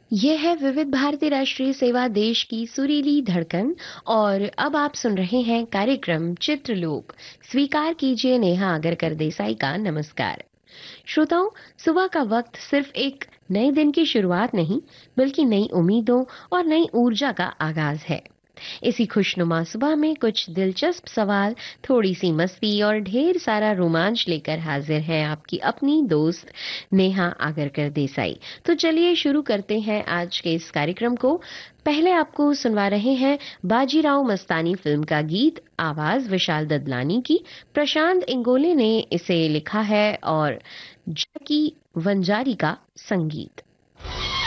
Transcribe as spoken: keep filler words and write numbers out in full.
ये है विविध भारती राष्ट्रीय सेवा, देश की सुरीली धड़कन। और अब आप सुन रहे हैं कार्यक्रम चित्रलोक। स्वीकार कीजिए नेहा आगरकर देसाई का नमस्कार। श्रोताओं, सुबह का वक्त सिर्फ एक नए दिन की शुरुआत नहीं, बल्कि नई उम्मीदों और नई ऊर्जा का आगाज है। इसी खुशनुमा सुबह में कुछ दिलचस्प सवाल, थोड़ी सी मस्ती और ढेर सारा रोमांच लेकर हाजिर है आपकी अपनी दोस्त नेहा आगरकर देसाई। तो चलिए शुरू करते हैं आज के इस कार्यक्रम को। पहले आपको सुनवा रहे हैं बाजीराव मस्तानी फिल्म का गीत, आवाज विशाल ददलानी की। प्रशांत इंगोले ने इसे लिखा है और जकी वंजारी का संगीत।